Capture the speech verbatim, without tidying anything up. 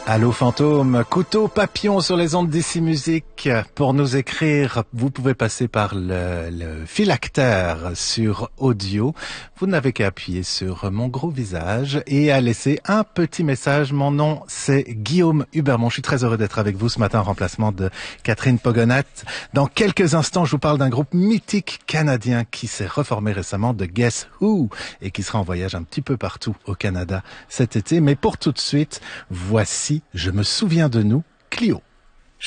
Allô fantôme, couteau papillon sur les ondes d'ici musique. Pour nous écrire, vous pouvez passer par le, le phylactère sur audio. Vous n'avez qu'à appuyer sur mon gros visage et à laisser un petit message. Mon nom, c'est Guillaume Hubermont. Je suis très heureux d'être avec vous ce matin en remplacement de Catherine Pogonat. Dans quelques instants, je vous parle d'un groupe mythique canadien qui s'est reformé récemment de Guess Who et qui sera en voyage un petit peu partout au Canada cet été. Mais pour tout de suite, voici Je me souviens de nous, Clio.